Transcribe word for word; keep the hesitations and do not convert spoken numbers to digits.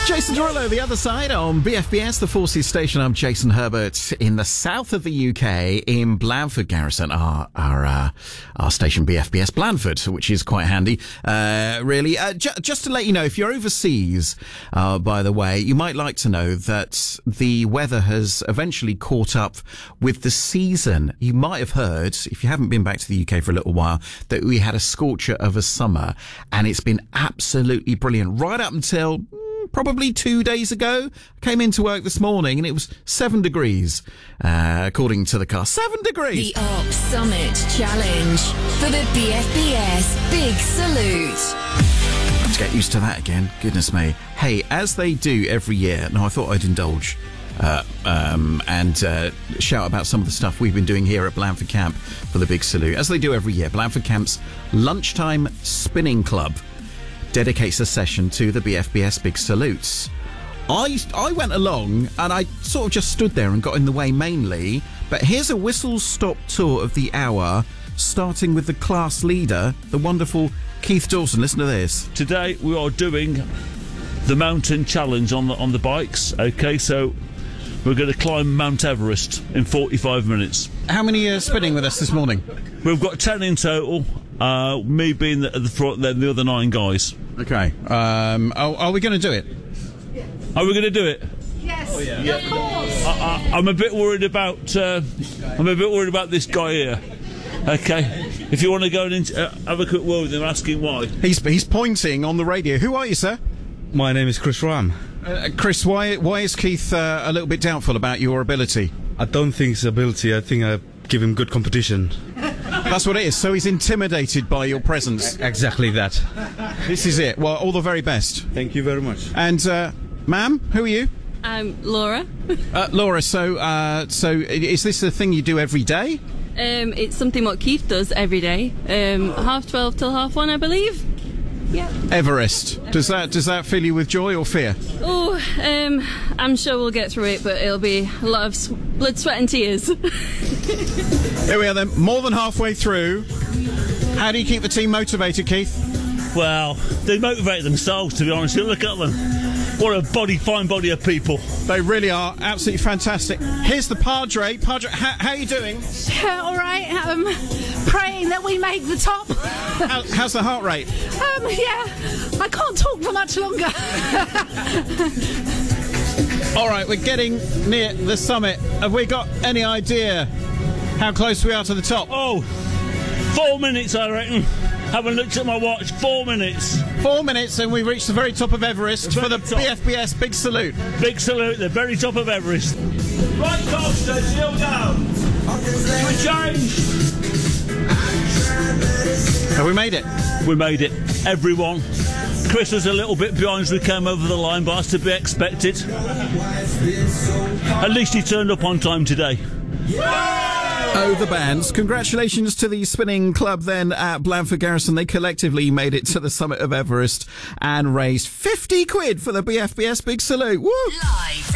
Jason Derulo, the other side on B F B S, the Forces Station. I'm Jason Herbert in the south of the U K, in Blandford Garrison, our our uh, our station B F B S Blandford, which is quite handy, uh, really. Uh, ju- just to let you know, if you're overseas, uh, by the way, you might like to know that the weather has eventually caught up with the season. You might have heard, if you haven't been back to the U K for a little while, that we had a scorcher of a summer, and it's been absolutely brilliant right up until probably two days ago. I came into work this morning and it was seven degrees, uh, according to the car. Seven degrees! The Arc Summit Challenge for the B F B S Big Salute. Let's get used to that again. Goodness me. Hey, as they do every year, now I thought I'd indulge uh, um, and uh, shout about some of the stuff we've been doing here at Blandford Camp for the Big Salute. As they do every year, Blandford Camp's Lunchtime Spinning Club dedicates a session to the B F B S Big Salutes. I, I went along and I sort of just stood there and got in the way mainly, but here's a whistle-stop tour of the hour, starting with the class leader, the wonderful Keith Dawson. Listen to this. Today we are doing the mountain challenge on the, on the bikes. Okay, so we're going to climb Mount Everest in forty-five minutes. How many are spinning with us this morning? We've got ten in total, uh, me being at the front, then the other nine guys. Okay. Um, are, are we going to do it? Are we going to do it? Yes, Oh, yeah. of course. I, I, I'm a bit worried about. Uh, I'm a bit worried about this guy here. Okay, if you want to go and uh, have a quick word with him, ask him why. He's he's pointing on the radio. Who are you, sir? My name is Chris Ram. Uh, Chris, why why is Keith uh, a little bit doubtful about your ability? I don't think it's ability. I think I give him good competition. That's what it is. So he's intimidated by your presence. Exactly that. This is it. Well, all the very best. Thank you very much. And, uh, ma'am, who are you? I'm Laura. Uh, Laura, so, uh, so is this a thing you do every day? Um, it's something what Keith does every day. Um, half twelve till half one, I believe. Yeah. Everest. Does that does that fill you with joy or fear? Oh, um, I'm sure we'll get through it, but it'll be a lot of s- blood, sweat and tears. Here we are then, more than halfway through. How do you keep the team motivated, Keith? Well, they motivate themselves, to be honest. Look at them. What a body, fine body of people. They really are absolutely fantastic. Here's the Padre. Padre, how, how are you doing? Yeah, all right. Um, praying that we make the top. How, how's the heart rate? Um, yeah, I can't talk for much longer. All right, we're getting near the summit. Have we got any idea how close we are to the top? Oh, four minutes, I reckon. Haven't looked at my watch. Four minutes. Four minutes and we've reached the very top of Everest The for the very top. B F B S Big Salute. Big salute, the very top of Everest. Right, coaster, still down. You a change. Have we made it? We made it. Everyone. Chris was a little bit behind as we came over the line, but that's to be expected. At least he turned up on time today. Oh, the bands. Congratulations to the spinning club then at Blandford Garrison. They collectively made it to the summit of Everest and raised fifty quid for the B F B S Big Salute. Woo! Live